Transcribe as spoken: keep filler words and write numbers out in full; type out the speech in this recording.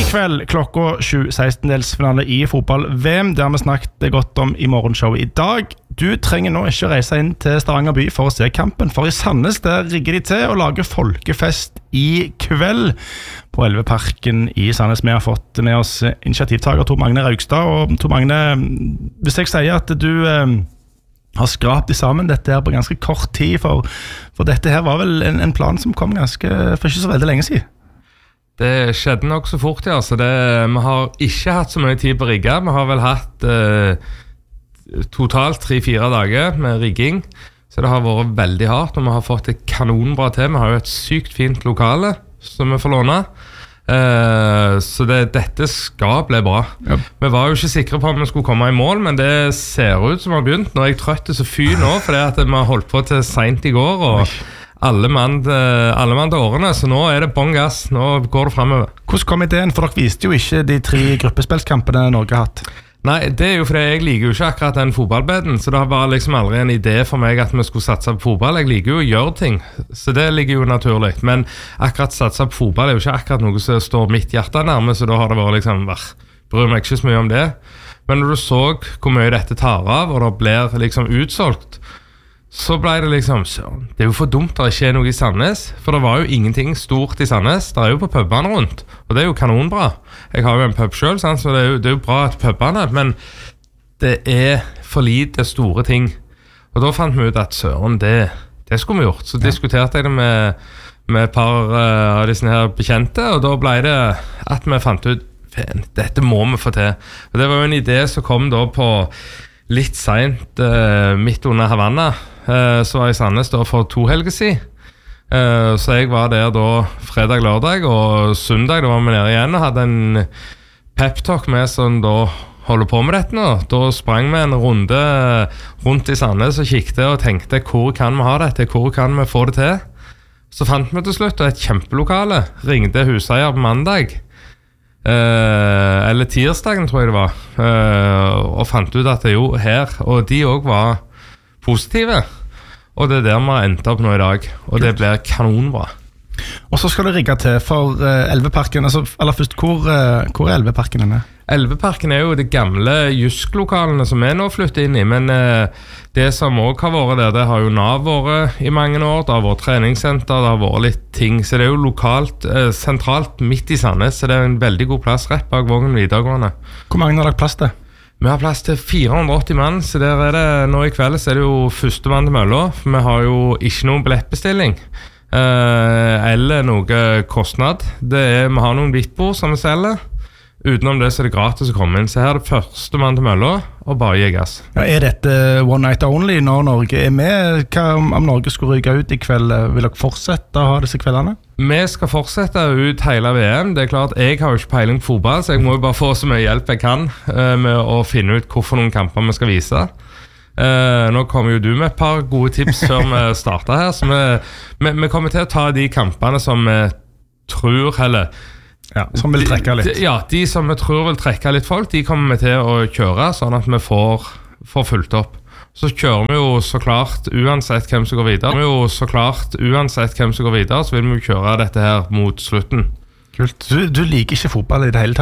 kveld klokka sju sekstendelsfinale i fotball-V M. Det har vi snakket godt om i morgenshowet i dag. Du trenger nå ikke reise inn til Stavanger by for å se kampen, for i Sandnes der rigger de til å lage folkefest i kveld på Elveparken i Sandnes. Vi har fått med oss initiativtager Tor Magne Raugstad, og Tor Magne, hvis jeg sier at du eh, har skrapt i sammen dette her på ganske kort tid, for, for dette her var vel en, en plan som kom ganske for ikke så veldig lenge siden. Det skjedde nok så fort, ja. Så det, vi har ikke hatt så mye tid på å rigge. Vi har vel hatt eh, totalt tre-fire dager med rigging, så det har vært veldig hardt, og vi har fått et kanonbra til. Vi har jo et sykt fint lokale som vi får låne, uh, så det, dette skal bli bra. Yep. Vi var jo ikke sikre på om vi skulle komme i mål, men det ser ut som vi har begynt. Nå er jeg trøtt så fy nå, fordi at vi har holdt på til sent i går, og alle mann, alle mann til årene, så nå er det bånn gass, nå går det fremover. Hvordan kom ideen? For dere viste jo ikke de tre gruppespillskampene Norge har hatt. Nei, det er jo fordi jeg liker jo ikke akkurat den fotballbeden, så det var liksom aldri en idé for meg at vi skulle satse på fotball. Jeg liker jo å gjøre ting, så det ligger jo naturlig. Men akkurat satse på fotball er jo ikke akkurat noe som står mitt hjerte nærme, så da har det vært liksom, bryr meg ikke så mye om det. Men når du så hvor mye dette tar av, og det blir liksom utsolgt, så ble det liksom, det er jo for dumt at det ikke er noe i Sandnes, for det var jo ingenting stort i Sandnes. Det er jo på pubene rundt, og det er jo kanonbra. Jeg har jo en pub selv, sant? Så det er, jo, det er jo bra at pubene, men det er for lite store ting. Og da fant vi ut at søren, det, det skulle vi gjort. Så ja. Diskuterte jeg det med, med et par uh, av disse her bekjente, og da ble det at vi fant ut, dette må vi få til. Og det var jo en idé som kom da på litt sent uh, midt under Havanna, uh, så var jeg i Sandnes da for to helger siden. Uh, så jeg var der da fredag, lørdag og søndag, da var vi nede igjen og hadde en pep-talk med som da holder på med dette nå. Da sprang vi en runde rundt i Sandnes og kikket og tenkte, hvor kan vi ha dette, hvor kan vi få det til? Så fant vi til slutt et kjempelokale, ringte huseier på mandag, Uh, eller tirsdagen tror jeg det var, uh, og fant ut at det jo her, og de også var positive, og det er der vi har endt opp nå i dag, og det blir kanonbra. Og så skal det rigge til for uh, Elveparken, altså aller først, hvor, uh, hvor er Elveparken denne? Elveparken er jo det gamle Jysk-lokalene som vi nå flytter inn i, men uh, det som også har vært der, det har jo Nav vært i mange år, det har vært treningssenter, det har vært litt ting, så det er jo lokalt, uh, sentralt midt i Sandnes, så det er en veldig god plass rett bak Vågen videregående. Hvor mange har dere plass til? Vi har plass til fire hundre og åtti mann, så der er det, nå i kveld så er det jo første mann til mølla, for vi har jo ikke noen billettbestilling. Uh, eller noe kostnad. Det er, vi har noen hvittbord som vi selger. Utenom det så er det gratis å komme inn. Så her er det første mann til mølla, og bare gi gass. Ja, er dette one night only når Norge er med? Hva om, om Norge skulle ryke ut i kveld? Vil dere fortsette å ha disse kveldene? Vi skal fortsette ut hele V M. Det er klart, jeg har jo ikke peiling på fotball, så jeg må jo bare få så mye hjelp jeg kan uh, med å finne ut hvorfor noen kamper vi skal vise. Uh, nå kommer jo du med et par gode tips før vi starter her, så vi, vi, vi kommer til å ta de kampene som vi tror, eller ja, som vil trekke litt. De, ja, de som vi tror vil trekke litt folk, de kommer vi til å kjøre, sånn at vi får, får fulgt opp. Så kjører vi jo så klart uansett hvem som går videre. Vi jo så klart uansett hvem som går videre, så vil vi jo kjøre dette her mot slutten. Kult. Du, du liker ikke fotball i det hele tatt?